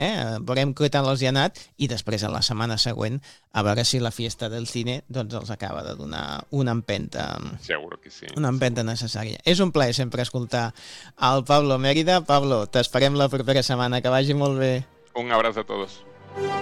veurem què tal els hi ha anat i després a la setmana següent a veure si la fiesta del cine doncs els acaba de donar una empenta. Seguro que sí. Una empenta necessària. És un plaer sempre escoltar el Pablo Mérida. Pablo, t'esperem la propera setmana. Que vagi molt bé. Un abrazo a todos.